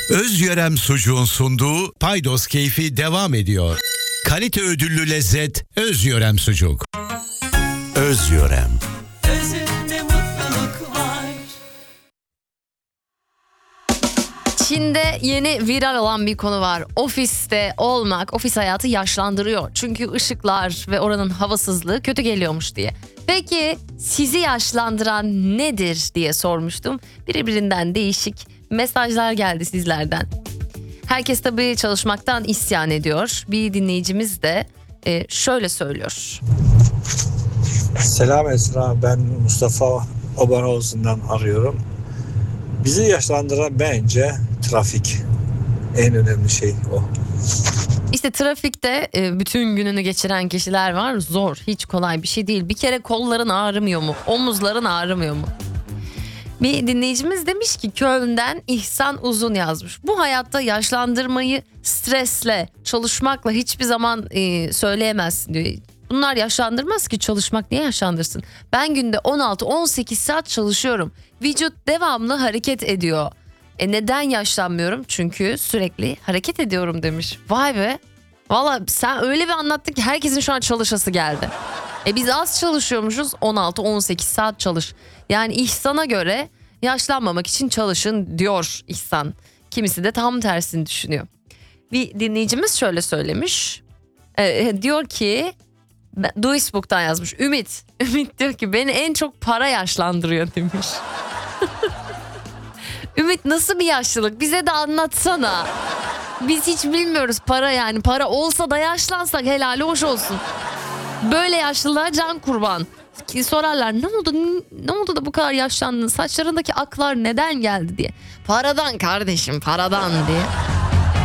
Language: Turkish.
Özyörem Sucuğun sunduğu Paydos Keyfi devam ediyor. Kalite ödüllü lezzet Özyörem Sucuk. Özyörem. Özünde mutluluk var. Çin'de yeni viral olan bir konu var. Ofiste olmak, ofis hayatı yaşlandırıyor. Çünkü ışıklar ve oranın havasızlığı kötü geliyormuş diye. Peki sizi yaşlandıran nedir diye sormuştum. Birbirinden değişik mesajlar geldi sizlerden. Herkes tabii çalışmaktan isyan ediyor. Bir dinleyicimiz de şöyle söylüyor. Selam Esra, ben Mustafa Obaroğlu'ndan arıyorum. Bizi yaşlandıran bence trafik. En önemli şey o. İşte trafikte bütün gününü geçiren kişiler var. Zor, hiç kolay bir şey değil. Bir kere kolların ağrımıyor mu? Omuzların ağrımıyor mu? Bir dinleyicimiz demiş ki Köln'den İhsan Uzun yazmış. Bu hayatta yaşlandırmayı stresle, çalışmakla hiçbir zaman söyleyemezsin diyor. Bunlar yaşlandırmaz ki, çalışmak niye yaşlandırsın? Ben günde 16-18 saat çalışıyorum. Vücut devamlı hareket ediyor. Neden yaşlanmıyorum? Çünkü sürekli hareket ediyorum demiş. Vay be. Valla sen öyle bir anlattın ki herkesin şu an çalışası geldi. Biz az çalışıyormuşuz, 16-18 saat çalış. Yani İhsan'a göre yaşlanmamak için çalışın diyor İhsan. Kimisi de tam tersini düşünüyor. Bir dinleyicimiz şöyle söylemiş. Diyor ki Duisburg'dan yazmış. Ümit diyor ki beni en çok para yaşlandırıyor demiş. Ümit nasıl bir yaşlılık? Bize de anlatsana. Biz hiç bilmiyoruz para yani. Para olsa da yaşlansak helali hoş olsun. Böyle yaşlılığa can kurban. Sorarlar ne oldu da bu kadar yaşlandın? Saçlarındaki aklar neden geldi diye. Paradan kardeşim, paradan diye.